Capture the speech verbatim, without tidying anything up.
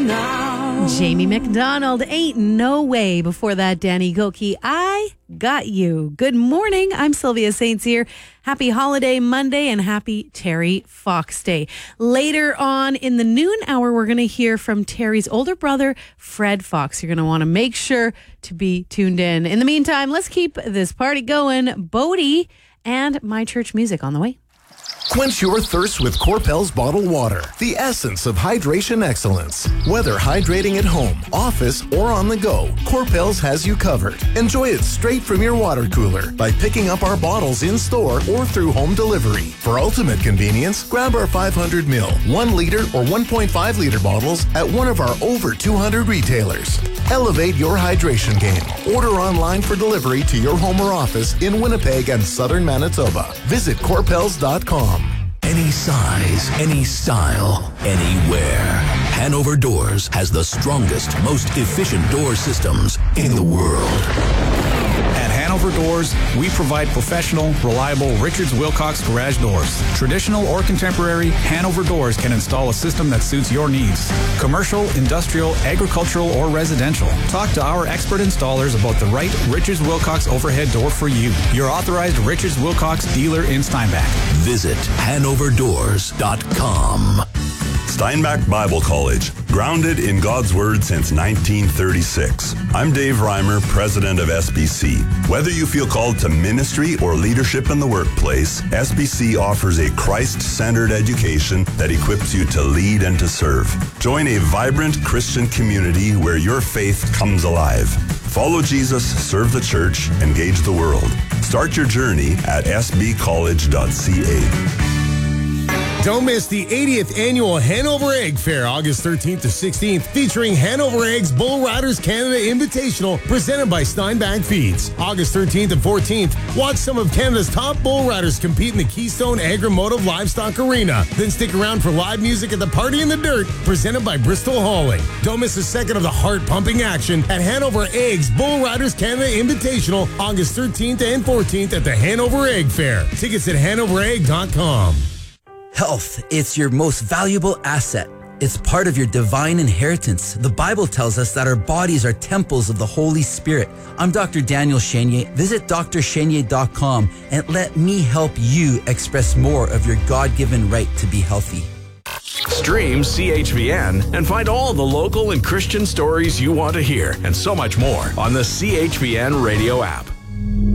Jamie McDonald, Ain't No Way. Before that, Danny Gokey, I Got You. Good morning. I'm Sylvia Saints here. Happy Holiday Monday and happy Terry Fox Day. Later on in the noon hour, we're going to hear from Terry's older brother, Fred Fox. You're going to want to make sure to be tuned in. In the meantime, let's keep this party going. Bodie and My Church music on the way. Quench your thirst with Corpel's bottled water, the essence of hydration excellence. Whether hydrating at home, office, or on the go, Corpel's has you covered. Enjoy it straight from your water cooler by picking up our bottles in store or through home delivery. For ultimate convenience, grab our five hundred milliliter, one liter, or one point five liter bottles at one of our over two hundred retailers. Elevate your hydration game. Order online for delivery to your home or office in Winnipeg and southern Manitoba. Visit corpels dot com. Any size, any style, anywhere. Hanover Doors has the strongest, most efficient door systems in the world. At Hanover Doors, we provide professional, reliable Richards Wilcox garage doors. Traditional or contemporary, Hanover Doors can install a system that suits your needs. Commercial, industrial, agricultural, or residential. Talk to our expert installers about the right Richards Wilcox overhead door for you. Your authorized Richards Wilcox dealer in Steinbach. Visit hanover doors dot com. Steinbach Bible College, grounded in God's Word since nineteen thirty-six. I'm Dave Reimer, president of S B C. Whether you feel called to ministry or leadership in the workplace, S B C offers a Christ-centered education that equips you to lead and to serve. Join a vibrant Christian community where your faith comes alive. Follow Jesus, serve the church, engage the world. Start your journey at s b college dot c a. Don't miss the eightieth Annual Hanover Egg Fair, August thirteenth to sixteenth, featuring Hanover Eggs Bull Riders Canada Invitational, presented by Steinbach Feeds. August thirteenth and fourteenth, watch some of Canada's top bull riders compete in the Keystone Agri-Motive Livestock Arena. Then stick around for live music at the Party in the Dirt, presented by Bristol Hauling. Don't miss a second of the heart-pumping action at Hanover Eggs Bull Riders Canada Invitational, August thirteenth and fourteenth at the Hanover Egg Fair. Tickets at hanover egg dot com. Health, it's your most valuable asset. It's part of your divine inheritance. The Bible tells us that our bodies are temples of the Holy Spirit. I'm Doctor Daniel Chenier. Visit d r chenier dot com and let me help you express more of your God-given right to be healthy. Stream C H V N and find all the local and Christian stories you want to hear and so much more on the C H V N radio app.